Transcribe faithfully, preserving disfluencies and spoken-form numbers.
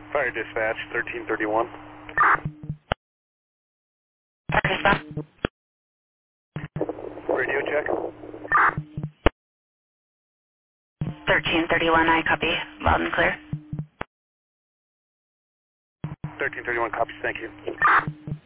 Fire dispatch, thirteen thirty-one. Dispatch. Radio check. thirteen thirty-one, I copy. Loud and clear. thirteen thirty-one copies, thank you.